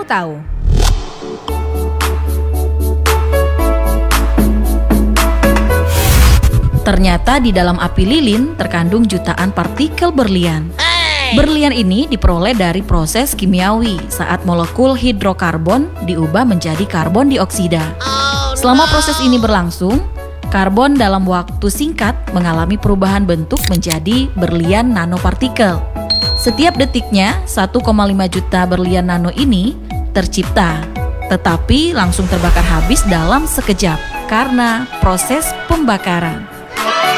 tahu. Ternyata di dalam api lilin terkandung jutaan partikel berlian. Berlian ini diperoleh dari proses kimiawi saat molekul hidrokarbon diubah menjadi karbon dioksida. Selama proses ini berlangsung, karbon dalam waktu singkat mengalami perubahan bentuk menjadi berlian nanopartikel. Setiap detiknya 1,5 juta berlian nano ini tercipta, tetapi langsung terbakar habis dalam sekejap karena proses pembakaran.